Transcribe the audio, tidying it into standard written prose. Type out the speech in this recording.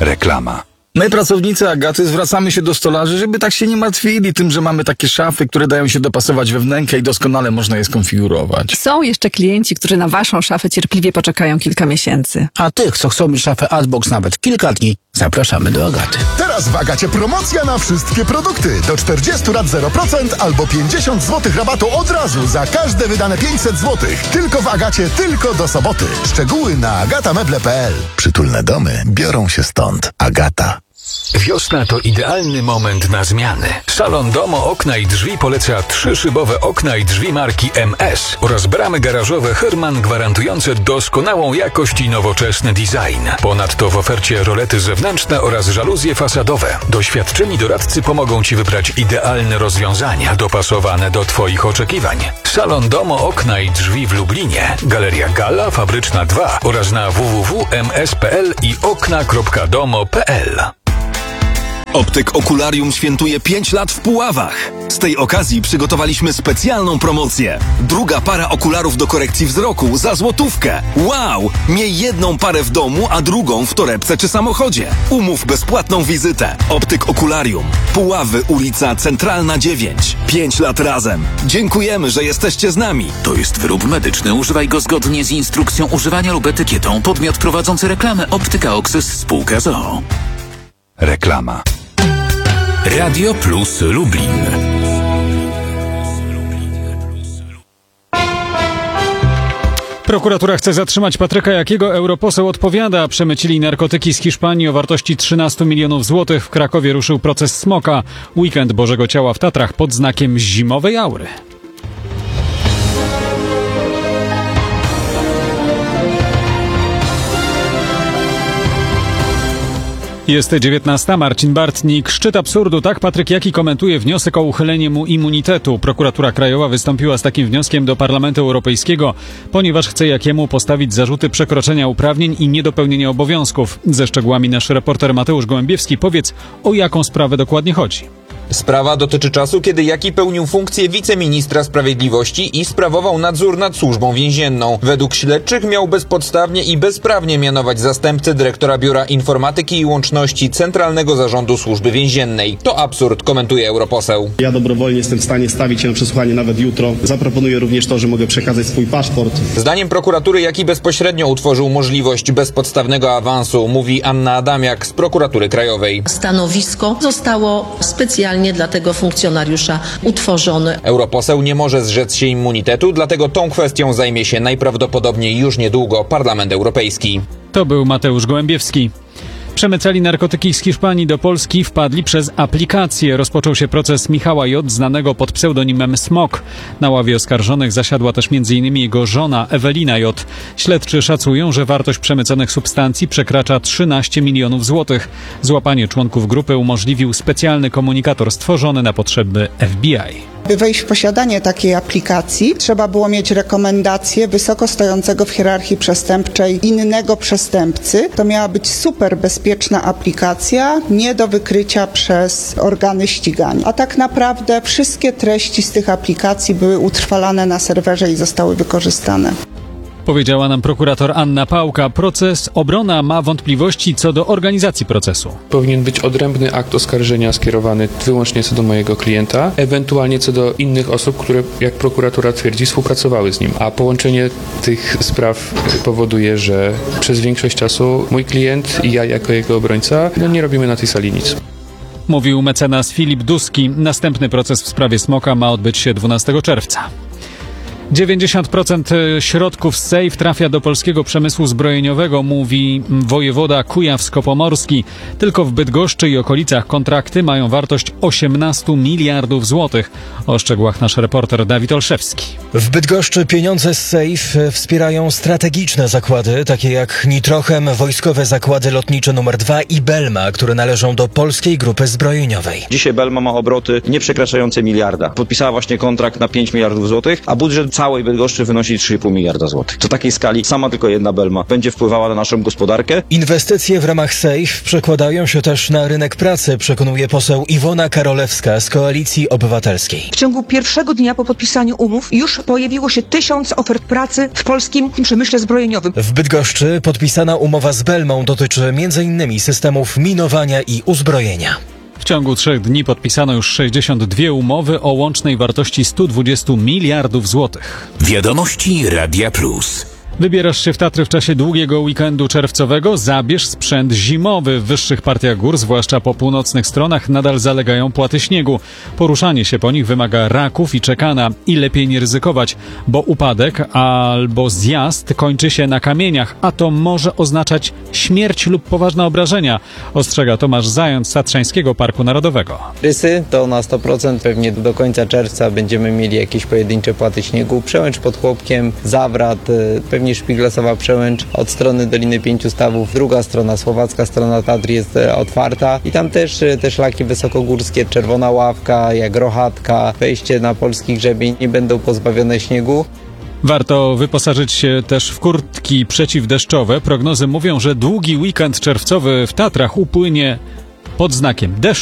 Reklama. My, pracownicy Agaty, zwracamy się do stolarzy, żeby tak się nie martwili tym, że mamy takie szafy, które dają się dopasować we wnękę i doskonale można je skonfigurować. Są jeszcze klienci, którzy na waszą szafę cierpliwie poczekają kilka miesięcy. A tych, co chcą mieć szafę Adbox nawet kilka dni, zapraszamy do Agaty. Teraz w Agacie promocja na wszystkie produkty. Do 40 lat 0% albo 50 zł rabatu od razu za każde wydane 500 zł. Tylko w Agacie, tylko do soboty. Szczegóły na agatameble.pl. Przytulne domy biorą się stąd. Agata. Wiosna to idealny moment na zmiany. Salon Domo Okna i Drzwi poleca 3-szybowe okna i drzwi marki MS oraz bramy garażowe Herman gwarantujące doskonałą jakość i nowoczesny design. Ponadto w ofercie rolety zewnętrzne oraz żaluzje fasadowe. Doświadczeni doradcy pomogą Ci wybrać idealne rozwiązania dopasowane do Twoich oczekiwań. Salon Domo Okna i Drzwi w Lublinie, Galeria Gala, Fabryczna 2 oraz na www.ms.pl i okna.domo.pl. Optyk Okularium świętuje 5 lat w Puławach. Z tej okazji przygotowaliśmy specjalną promocję. Druga para okularów do korekcji wzroku za złotówkę. Wow! Miej jedną parę w domu, a drugą w torebce czy samochodzie. Umów bezpłatną wizytę. Optyk Okularium. Puławy, ulica Centralna 9. 5 lat razem. Dziękujemy, że jesteście z nami. To jest wyrób medyczny. Używaj go zgodnie z instrukcją używania lub etykietą. Podmiot prowadzący reklamę Optyka Oxys spółka z.o.o. Reklama. Radio Plus Lublin. Prokuratura chce zatrzymać Patryka Jakiego. Europoseł odpowiada. Przemycili narkotyki z Hiszpanii o wartości 13 milionów złotych. W Krakowie ruszył proces Smoka. Weekend Bożego Ciała w Tatrach pod znakiem zimowej aury. Jest 19. Marcin Bartnik. Szczyt absurdu. Tak Patryk Jaki komentuje wniosek o uchylenie mu immunitetu. Prokuratura Krajowa wystąpiła z takim wnioskiem do Parlamentu Europejskiego, ponieważ chce Jakiemu postawić zarzuty przekroczenia uprawnień i niedopełnienia obowiązków. Ze szczegółami nasz reporter Mateusz Gołębiewski. Powiedz, o jaką sprawę dokładnie chodzi. Sprawa dotyczy czasu, kiedy Jaki pełnił funkcję wiceministra sprawiedliwości i sprawował nadzór nad służbą więzienną. Według śledczych miał bezpodstawnie i bezprawnie mianować zastępcę dyrektora Biura Informatyki i Łączności Centralnego Zarządu Służby Więziennej. To absurd, komentuje europoseł. Ja dobrowolnie jestem w stanie stawić się na przesłuchanie nawet jutro. Zaproponuję również to, że mogę przekazać swój paszport. Zdaniem prokuratury Jaki bezpośrednio utworzył możliwość bezpodstawnego awansu, mówi Anna Adamiak z Prokuratury Krajowej. Stanowisko zostało specjalnie dla tego funkcjonariusza utworzone. Europoseł nie może zrzec się immunitetu, dlatego tą kwestią zajmie się najprawdopodobniej już niedługo Parlament Europejski. To był Mateusz Gołębiewski. Przemycali narkotyki z Hiszpanii do Polski, wpadli przez aplikację. Rozpoczął się proces Michała J., znanego pod pseudonimem Smok. Na ławie oskarżonych zasiadła też m.in. jego żona Ewelina J. Śledczy szacują, że wartość przemyconych substancji przekracza 13 milionów złotych. Złapanie członków grupy umożliwił specjalny komunikator stworzony na potrzeby FBI. By wejść w posiadanie takiej aplikacji, trzeba było mieć rekomendację wysoko stojącego w hierarchii przestępczej innego przestępcy. To miała być super bezpieczna aplikacja, nie do wykrycia przez organy ścigania. A tak naprawdę wszystkie treści z tych aplikacji były utrwalane na serwerze i zostały wykorzystane. Powiedziała nam prokurator Anna Pałka. Obrona ma wątpliwości co do organizacji procesu. Powinien być odrębny akt oskarżenia skierowany wyłącznie co do mojego klienta, ewentualnie co do innych osób, które, jak prokuratura twierdzi, współpracowały z nim. A połączenie tych spraw powoduje, że przez większość czasu mój klient i ja jako jego obrońca nie robimy na tej sali nic. Mówił mecenas Filip Duski. Następny proces w sprawie Smoka ma odbyć się 12 czerwca. 90% środków z SAFE trafia do polskiego przemysłu zbrojeniowego, mówi wojewoda kujawsko-pomorski. Tylko w Bydgoszczy i okolicach kontrakty mają wartość 18 miliardów złotych. O szczegółach nasz reporter Dawid Olszewski. W Bydgoszczy pieniądze z SAFE wspierają strategiczne zakłady, takie jak Nitrochem, wojskowe zakłady lotnicze nr 2 i Belma, które należą do polskiej grupy zbrojeniowej. Dzisiaj Belma ma obroty nie przekraczające miliarda. Podpisała właśnie kontrakt na 5 miliardów złotych, a budżet całej Bydgoszczy wynosi 3,5 miliarda złotych. To takiej skali sama tylko jedna Belma będzie wpływała na naszą gospodarkę. Inwestycje w ramach SAFE przekładają się też na rynek pracy, przekonuje poseł Iwona Karolewska z Koalicji Obywatelskiej. W ciągu pierwszego dnia po podpisaniu umów już pojawiło się 1000 ofert pracy w polskim przemyśle zbrojeniowym. W Bydgoszczy podpisana umowa z Belmą dotyczy m.in. systemów minowania i uzbrojenia. W ciągu 3 dni podpisano już 62 umowy o łącznej wartości 120 miliardów złotych. Wiadomości Radia Plus. Wybierasz się w Tatry w czasie długiego weekendu czerwcowego? Zabierz sprzęt zimowy. W wyższych partiach gór, zwłaszcza po północnych stronach, nadal zalegają płaty śniegu. Poruszanie się po nich wymaga raków i czekana i lepiej nie ryzykować, bo upadek albo zjazd kończy się na kamieniach, a to może oznaczać śmierć lub poważne obrażenia, ostrzega Tomasz Zając z Tatrzańskiego Parku Narodowego. Rysy to na 100%, pewnie do końca czerwca będziemy mieli jakieś pojedyncze płaty śniegu, przełęcz pod Chłopkiem, Zawrat, pewnie Szpiglasowa przełęcz od strony Doliny Pięciu Stawów. Druga strona, słowacka strona Tatr jest otwarta i tam też te szlaki wysokogórskie, Czerwona Ławka, jak Rochatka, wejście na polski grzebień nie będą pozbawione śniegu. Warto wyposażyć się też w kurtki przeciwdeszczowe. Prognozy mówią, że długi weekend czerwcowy w Tatrach upłynie pod znakiem deszczu.